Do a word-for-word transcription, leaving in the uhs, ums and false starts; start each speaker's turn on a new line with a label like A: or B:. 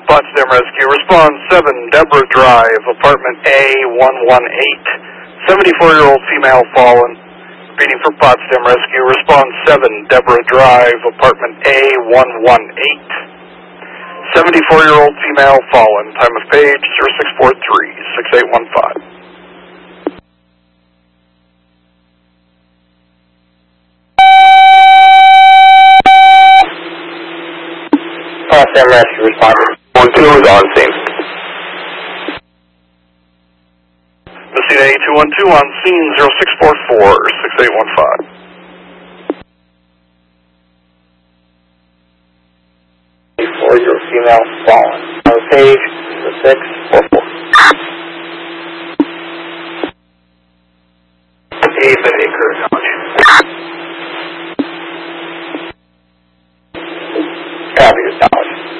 A: Potsdam Rescue, respond seven, Deborah Drive, apartment A one one eight. seventy-four-year-old female fallen. Repeating for Potsdam Rescue, respond seven, Deborah Drive, apartment A one one eight. seventy-four-year-old female fallen. Time of page zero six four three, six eight one five.
B: Potsdam Rescue responder. one two is on scene.
A: Messina eight two one two on scene zero six four four, six eight one five.
B: seventy-four-year-old female fallen. On page zero six four four. David Acre, acknowledge. Copy, acknowledge.